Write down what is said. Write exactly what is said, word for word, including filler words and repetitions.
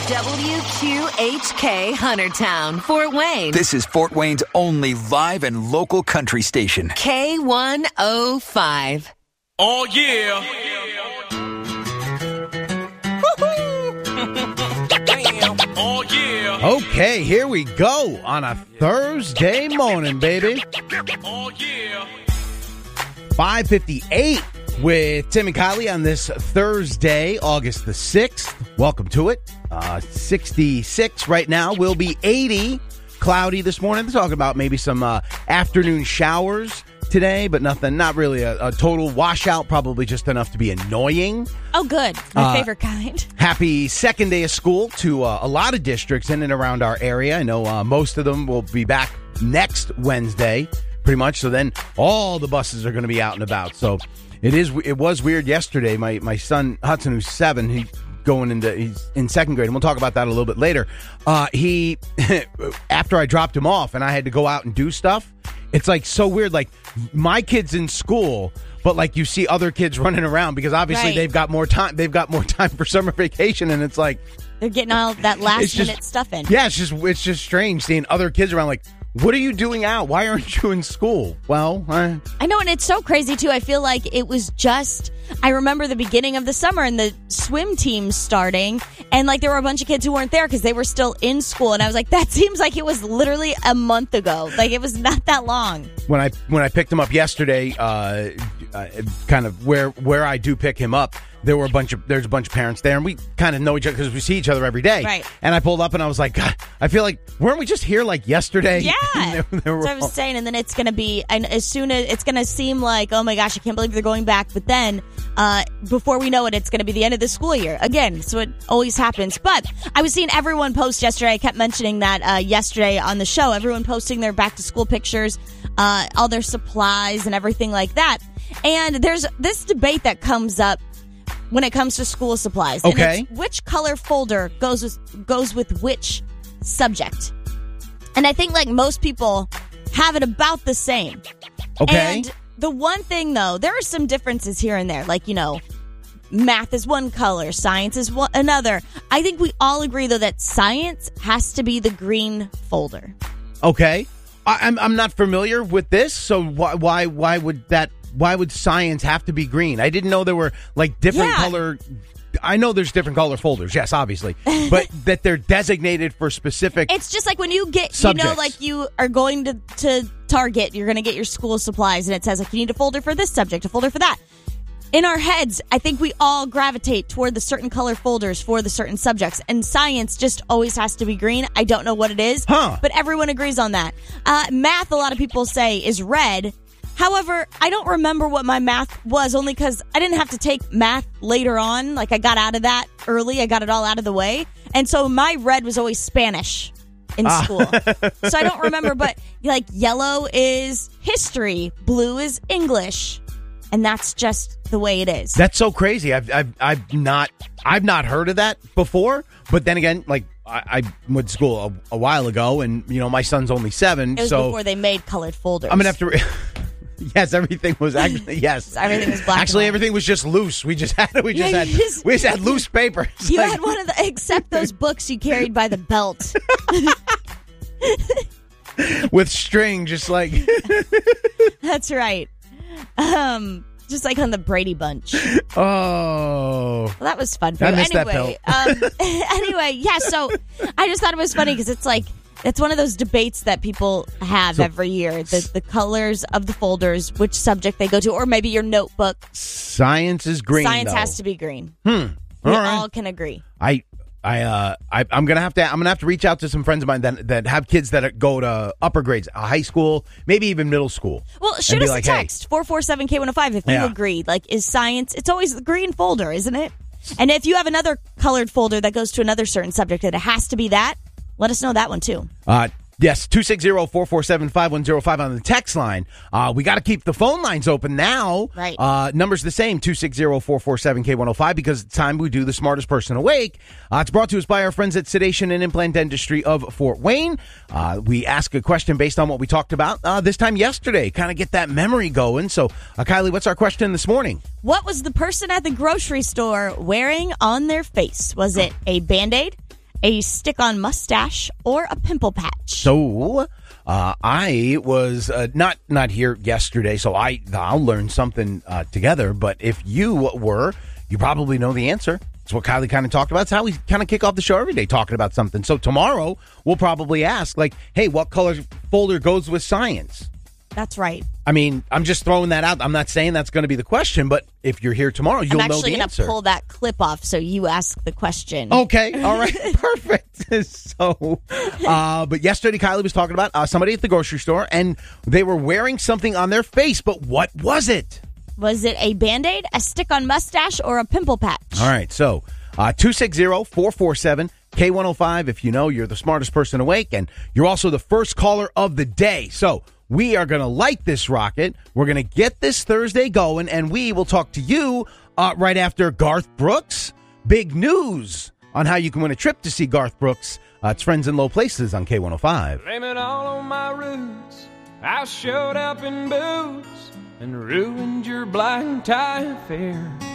W Q H K Huntertown, Fort Wayne. This is Fort Wayne's only live and local country station. K one oh five. Oh, yeah. Oh, yeah. Okay, here we go on a Thursday morning, baby. Oh, yeah. five fifty-eight with Tim and Kylie on this Thursday, August the sixth. Welcome to it. Uh, sixty-six right now. Will be eighty. Cloudy this morning. They're talking about maybe some uh, afternoon showers today, but nothing, not really a, a total washout, probably just enough to be annoying. Oh, good. My Uh, favorite kind. Happy second day of school to uh, a lot of districts in and around our area. I know uh, most of them will be back next Wednesday, pretty much. So then all the buses are going to be out and about. So it is. It was weird yesterday. My my son Hudson, who's seven, he going into he's in second grade, and we'll talk about that a little bit later. Uh, he after I dropped him off and I had to go out and do stuff. It's like so weird. Like my kid's in school, but like you see other kids running around because obviously Right. they've got more time. They've got more time for summer vacation, and it's like They're getting all that last It's just- minute stuff in. yeah, it's just it's just strange seeing other kids around. Like, what are you doing out? Why aren't you in school? Well, I, I know, and it's so crazy, too. I feel like it was just, I remember the beginning of the summer and the swim team starting, and like there were a bunch of kids who weren't there because they were still in school, and I was like, that seems like it was literally a month ago. Like, it was not that long. when I when I picked him up yesterday, uh, uh, kind of where where I do pick him up, there were a bunch of there's a bunch of parents there, and we kind of know each other because we see each other every day. Right. And I pulled up, and I was like, God, I feel like weren't we just here like yesterday? Yeah. There- there were So I was saying, and then it's going to be, and as soon as it's going to seem like, oh my gosh, I can't believe they're going back. But then, uh, before we know it, it's going to be the end of the school year again. So it always happens. But I was seeing everyone post yesterday. I kept mentioning that uh, yesterday on the show. Everyone posting their back to school pictures, uh, all their supplies and everything like that. And there's this debate that comes up when it comes to school supplies. And Okay. it's which color folder goes with, goes with which subject. And I think like most people have it about the same. Okay. And the one thing though, there are some differences here and there. Like, you know, math is one color, science is one, another. I think we all agree though that science has to be the green folder. Okay. I, I'm I'm not familiar with this, so why why why would that why would science have to be green? I didn't know there were like different Yeah. color. I know there's different color folders, yes, obviously, but that they're designated for specific. It's just like when you get, Subjects. you know, like you are going to, to Target, you're going to get your school supplies, and it says like you need a folder for this subject, a folder for that. In our heads, I think we all gravitate toward the certain color folders for the certain subjects, and science just always has to be green. I don't know what it is, Huh. but everyone agrees on that. Uh, math, a lot of people say, is red. However, I don't remember what my math was, only because I didn't have to take math later on. Like, I got out of that early. I got it all out of the way. And so my red was always Spanish in Ah. school. So I don't remember, but like yellow is history, blue is English. And that's just the way it is. That's so crazy. I've I've I've not I've not heard of that before. But then again, like I, I went to school a, a while ago, and you know my son's only seven, It was so before they made colored folders. I'm gonna have to. Re- yes, everything was actually yes. Everything was black and Actually, white. everything was just loose. We just had we just Yeah, had you just- we just had loose paper. It's You like- had one of the, except those books you carried by the belt. with string, just like That's right. Um, just like on the Brady Bunch. oh. Well, that was fun for I you. missed that Anyway, um, anyway, yeah. So I just thought it was funny because it's like it's one of those debates that people have So- every year: the the colors of the folders, which subject they go to, or maybe your notebook. Science is green. Science though. has to be green. Hmm. We All right. all can agree. I. I uh I, I'm gonna have to I'm gonna have to reach out to some friends of mine that that have kids that go to upper grades, uh, high school, maybe even middle school. Well, and shoot be us like, a hey, text four four seven K one oh five if Yeah. you agree. Like, is science? It's always the green folder, isn't it? And if you have another colored folder that goes to another certain subject, that it has to be that. Let us know that one too. Uh, yes, two six zero, four four seven, five one zero five on the text line. Uh, we got to keep the phone lines open now. Right. Uh, number's the same, two six zero, four four seven, K one oh five, because it's time we do the smartest person awake. Uh, it's brought to us by our friends at Sedation and Implant Dentistry of Fort Wayne. Uh, we ask a question based on what we talked about uh, this time yesterday, kind of get that memory going. So, uh, Kylie, what's our question this morning? What was the person at the grocery store wearing on their face? Was it a Band-Aid, a stick-on mustache, or a pimple patch? So, uh, I was uh, not not here yesterday, so I, I'll learn something uh, together. But if you were, you probably know the answer. It's what Kylie kind of talked about. It's how we kind of kick off the show every day, talking about something. So tomorrow, we'll probably ask, like, hey, what color folder goes with science? That's right. I mean, I'm just throwing that out. I'm not saying that's going to be the question, but if you're here tomorrow, you'll know the answer. I'm actually going to pull that clip off so you ask the question. Okay. All right. Perfect. So, uh, but yesterday, Kylie was talking about uh, somebody at the grocery store, and they were wearing something on their face, but what was it? Was it a Band-Aid, a stick-on mustache, or a pimple patch? All right. So, uh, two six zero, four four seven, K one oh five. If you know, you're the smartest person awake, and you're also the first caller of the day. So, we are going to light this rocket. We're going to get this Thursday going, and we will talk to you uh, right after Garth Brooks. Big news on how you can win a trip to see Garth Brooks. Uh, it's Friends in Low Places on K one oh five. Blame it all on my roots. I showed up in boots and ruined your black tie affair.